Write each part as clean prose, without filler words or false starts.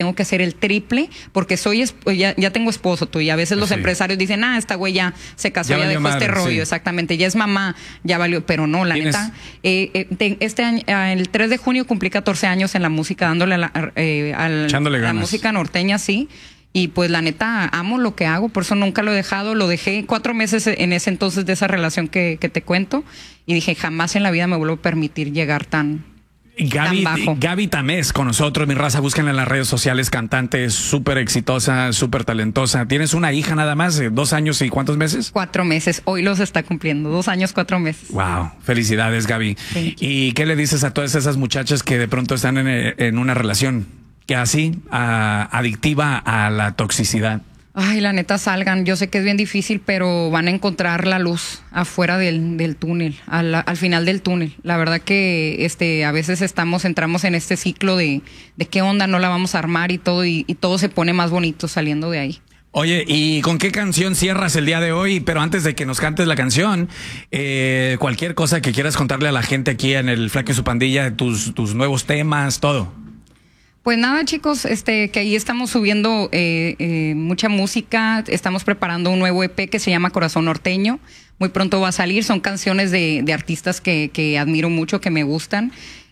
tengo que hacer el triple porque ya tengo esposo, tú, y a veces los empresarios dicen, esta güey ya se casó, ya dejó este rollo, exactamente, ya es mamá, ya valió, pero no, la neta, este año, el 3 de junio cumplí 14 años en la música, dándole a la música norteña, sí. Y pues la neta, amo lo que hago, por eso nunca lo he dejado. Lo dejé 4 meses en ese entonces de esa relación que te cuento. Y dije, jamás en la vida me vuelvo a permitir llegar tan bajo. Gaby Tamés con nosotros, mi raza, búsquenla en las redes sociales, cantante súper exitosa, súper talentosa. ¿Tienes una hija nada más? 2 años y ¿cuántos meses? 4 meses, hoy los está cumpliendo, 2 años, 4 meses. Wow, felicidades, Gaby. ¿Y qué le dices a todas esas muchachas que de pronto están en una relación que así, adictiva a la toxicidad? Ay, la neta, salgan. Yo sé que es bien difícil, pero van a encontrar la luz afuera del túnel, al final del túnel. La verdad que a veces entramos en este ciclo de qué onda, no la vamos a armar y todo se pone más bonito saliendo de ahí. Oye, ¿y con qué canción cierras el día de hoy? Pero antes de que nos cantes la canción, cualquier cosa que quieras contarle a la gente aquí en el Flaco y su Pandilla, tus nuevos temas, todo. Pues nada, chicos, que ahí estamos subiendo mucha música, estamos preparando un nuevo EP que se llama Corazón Norteño, muy pronto va a salir, son canciones de artistas que admiro mucho, que me gustan,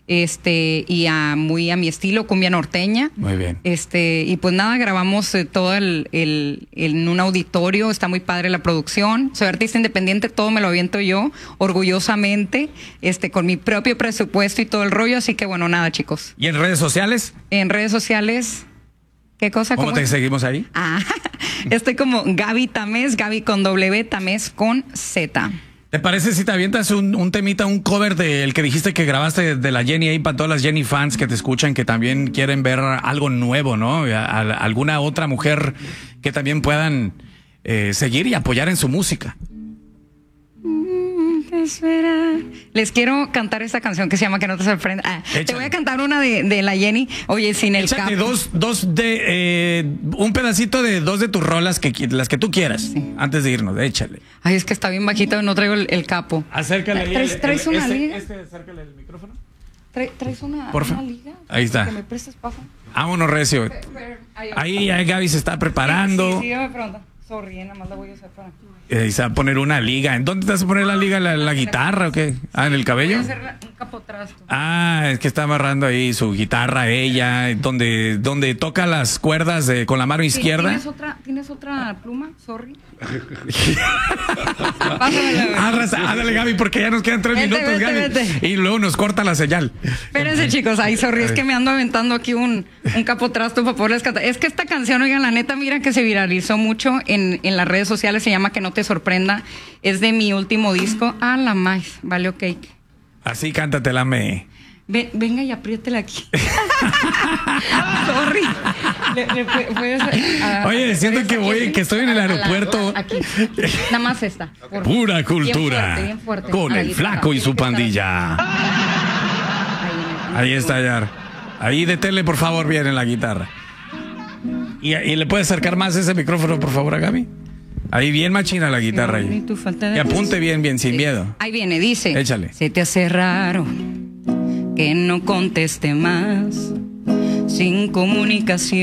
y muy a mi estilo, cumbia norteña. Muy bien. Y pues nada, grabamos todo en un auditorio, está muy padre la producción. Soy artista independiente, todo me lo aviento yo, orgullosamente, con mi propio presupuesto y todo el rollo, así que bueno, nada, chicos. ¿Y en redes sociales? En redes sociales, ¿qué cosa? ¿Cómo te seguimos ahí? Estoy como Gaby Tamés, Gaby con W, Tamés con Z. ¿Te parece si te avientas un temita, un cover del que dijiste que grabaste de la Jenny ahí para todas las Jenny fans que te escuchan, que también quieren ver algo nuevo, ¿no? Alguna otra mujer que también puedan seguir y apoyar en su música. Les quiero cantar esta canción que se llama Que no te sorprenda. Te voy a cantar una de la Jenny. Oye, sin el capo. Un pedacito de 2 de tus rolas, las que tú quieras, sí, antes de irnos. Échale. Ay, es que está bien bajito, no traigo el capo. Acércale ahí. ¿Traes una liga? Acércale el micrófono. ¿Traes una liga? Ahí está. ¿Que me prestes, paja? Vámonos, recio. Ahí Gaby se está preparando. Sí, me pregunta. Sorry, nada más la voy a usar para... Se va a poner una liga. ¿En dónde te vas a poner la liga? ¿La guitarra o qué? ¿En el cabello? Voy a hacer un capotrasto. Es que está amarrando ahí su guitarra ella, donde toca las cuerdas con la mano izquierda. ¿Tienes otra pluma? Sorry. Ándale, Gaby, porque ya nos quedan 3 minutos, Gaby. Vete. Y luego nos corta la señal. Espérense, chicos. Sorry, es que me ando aventando aquí un capotrasto para poderles cantar. Es que esta canción, oigan, la neta, mira que se viralizó mucho en las redes sociales. Se llama Que no te sorprenda. Es de mi último disco. La más. Valió cake. Así cántatela, venga y apriétela aquí. Sorry. Oye, siento que estoy en el aeropuerto. Aquí. Nada más esta. Pura cultura. Bien fuerte. Con el Flaco y su Pandilla. Ahí está, ya. Ahí deténle, por favor, bien en la guitarra. ¿Y le puedes acercar más ese micrófono, por favor, a Gaby? Ahí bien machina la guitarra. Ahí. Y apunte bien, sin miedo. Ahí viene, dice. Échale. Se te hace raro que no conteste más, sin comunicación.